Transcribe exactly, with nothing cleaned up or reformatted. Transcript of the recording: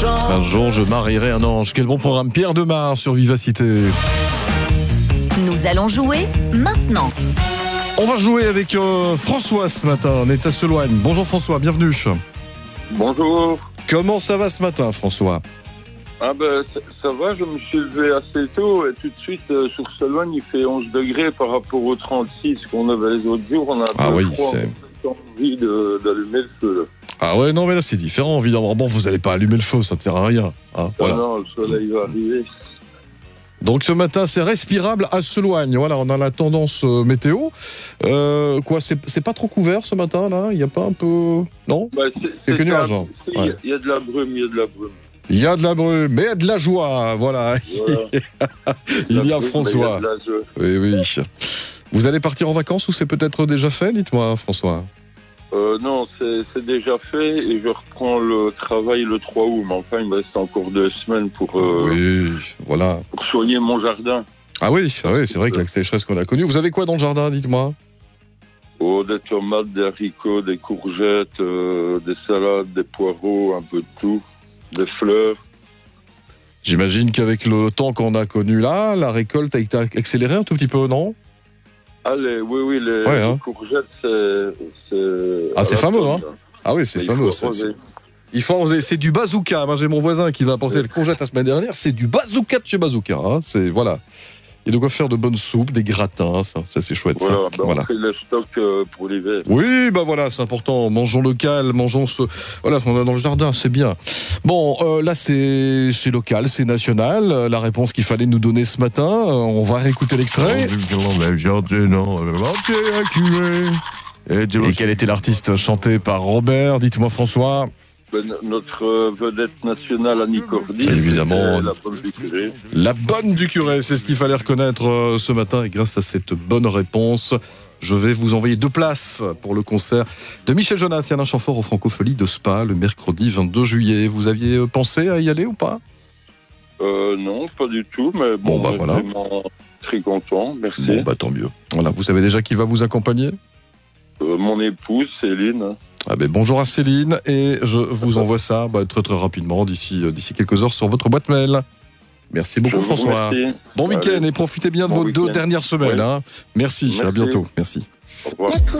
genre. Un jour, je marierai un ange. Quel bon programme. Pierre Demar sur Vivacité. Nous allons jouer maintenant. On va jouer avec euh, François ce matin. On est à Seloigne. Bonjour François, bienvenue. Bonjour. Comment ça va ce matin, François? Ah ben ça, ça va, je me suis levé assez tôt et tout de suite euh, sur Seloigne il fait onze degrés par rapport aux trente-six qu'on avait les autres jours. On a un Ah peu oui, froid, c'est... on a envie de, d'allumer le feu. Là. Ah ouais, non mais là c'est différent évidemment. Bon, vous n'allez pas allumer le feu, ça ne sert à rien. Hein, voilà. Ah non, le soleil va arriver. Donc ce matin c'est respirable à Seloigne. Voilà, on a la tendance euh, météo. Euh, quoi, c'est, c'est pas trop couvert ce matin là? Il n'y a pas un peu... Non Bah, c'est, Quelques c'est nuages. ça, Hein. Il Ouais. y, y a de la brume, il y a de la brume. Il y a de la brume, mais il y a de la joie, voilà. Voilà. Il y a brume, François. mais il y a de la joie. Oui, oui. Vous allez partir en vacances ou c'est peut-être déjà fait? Dites-moi, François. Euh, non, c'est, c'est déjà fait et je reprends le travail le trois août. Mais enfin, il me reste encore deux semaines pour, euh, Oui, voilà. pour soigner mon jardin. Ah oui, ah oui, c'est vrai que la sécheresse qu'on a connue. Vous avez quoi dans le jardin, dites-moi? Oh, des tomates, des haricots, des courgettes, euh, des salades, des poireaux, un peu de tout. Des fleurs. J'imagine qu'avec le temps qu'on a connu là, la récolte a été accélérée un tout petit peu, non? Ah, les, oui, oui, les, Ouais, les hein. courgettes, c'est... c'est Ah, c'est à la fameux, pomme, hein. là. Ah oui, c'est Mais fameux. Il faut c'est- arroser. Il faut arroser. C'est du bazooka. Moi, j'ai mon voisin qui m'a apporté le courgette la semaine dernière. C'est du bazooka de chez Bazooka. Hein. C'est, voilà. Il y a de quoi faire de bonnes soupes, des gratins. Ça, ça c'est chouette. Voilà, ça. ben, Voilà. on fait le stock euh, pour l'hiver. Oui, bah voilà, c'est important. Mangeons local, mangeons ce. Voilà, ce qu'on a dans le jardin, c'est bien. Bon, euh, là, c'est, c'est local, c'est national. Euh, La réponse qu'il fallait nous donner ce matin, euh, on va réécouter l'extrait. Et quel était l'artiste chanté par Robert? Dites-moi, François. Ben, notre euh, vedette nationale, Annie Cordy. Évidemment. La pomme du curé. La bonne du curé, c'est ce qu'il fallait reconnaître euh, ce matin. Et grâce à cette bonne réponse, je vais vous envoyer deux places pour le concert de Michel Jonas et Alain Chamfort au Francophonie de Spa le mercredi vingt-deux juillet. Vous aviez euh, pensé à y aller ou pas? Euh, non, pas du tout, mais bon, Bon, bah, voilà. vraiment très content, merci. Bon, bah tant mieux. Voilà, vous savez déjà qui va vous accompagner? Euh, mon épouse, Céline. Ah ben, bonjour à Céline et je vous envoie ça bah, très très rapidement d'ici, euh, d'ici quelques heures sur votre boîte mail. Merci beaucoup Je vous François. remercie. Bon week-end Allez. et profitez bien de Bon vos deux week-end. dernières semaines. Oui. Hein. Merci, à Merci. bientôt. Merci. Au revoir.